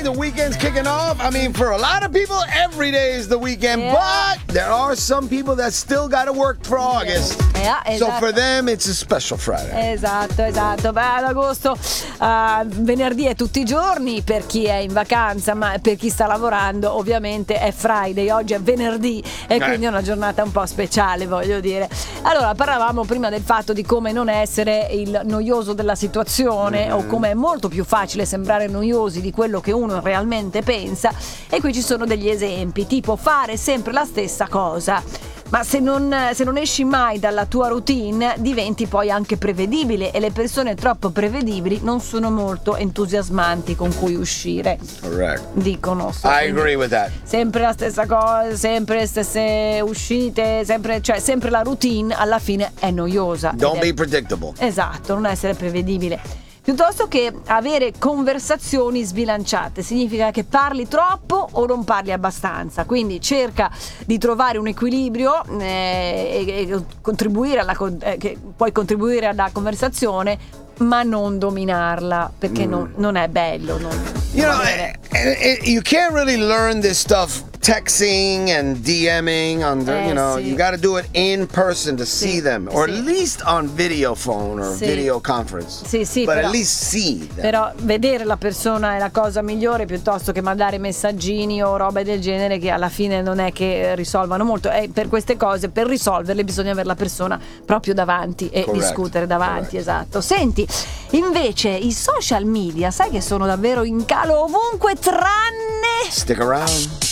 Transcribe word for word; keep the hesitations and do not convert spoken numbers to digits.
The weekend's kicking off. I mean, for a lot of people, every day is the weekend, Yeah. but there are some people that still got to work for August. Yeah, So esatto. for them, it's a special Friday. Esatto, esatto. Beh, ad agosto, uh, venerdì è tutti i giorni per chi è in vacanza, ma per chi sta lavorando ovviamente è Friday. Oggi è venerdì e quindi è una giornata un po' speciale, voglio dire. Allora, parlavamo prima del fatto di come non essere il noioso della situazione, mm-hmm. o come è molto più facile sembrare noiosi di quello che uno realmente pensa, e qui ci sono degli esempi, tipo fare sempre la stessa cosa. Ma se non, se non esci mai dalla tua routine, diventi poi anche prevedibile, e le persone troppo prevedibili non sono molto entusiasmanti con cui uscire. Correct. Dicono. So, I agree with that. Sempre la stessa cosa, sempre le stesse uscite, sempre, cioè sempre la routine alla fine è noiosa. Don't Ed be è- predictable. Esatto, non essere prevedibile. Piuttosto che avere conversazioni sbilanciate, significa che parli troppo o non parli abbastanza, quindi cerca di trovare un equilibrio, eh, e, e contribuire alla, con- eh, che puoi contribuire alla conversazione, ma non dominarla, perché non, non è bello. Non, You know, non è- eh, eh, you can't really learn this stuff texting and DMing on the, Eh, you know, sì. you got to do it in person to Sì, see them, or sì. at least on video phone or Sì. video conference. Sì, sì, but però- at least see them. Però vedere la persona è la cosa migliore, piuttosto che mandare messaggini o robe del genere che alla fine non è che risolvano molto. E per queste cose, per risolverle, bisogna avere la persona proprio davanti e Correct. discutere davanti. Correct. Esatto. Senti, invece i social media, sai che sono davvero in calo ovunque, tranne Stick around.